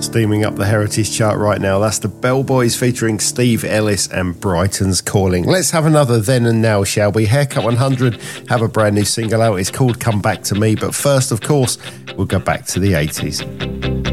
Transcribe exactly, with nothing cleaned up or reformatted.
steaming up the Heritage chart right now. That's the Bellboys featuring Steve Ellis and Brighton's Calling. Let's have another then and now, shall we? Haircut one hundred have a brand new single out. It's called Come Back to Me. But first, of course, we'll go back to the eighties.